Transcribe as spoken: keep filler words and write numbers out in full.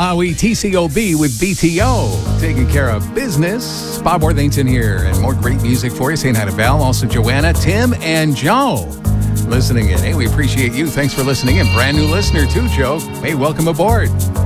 Maui T C O B with B T O, taking care of business. Bob Worthington here, and more great music for you. Saying hi to Val, also Joanna, Tim, and Joe listening in. Hey, we appreciate you. Thanks for listening in. Brand new listener too, Joe. Hey, welcome aboard.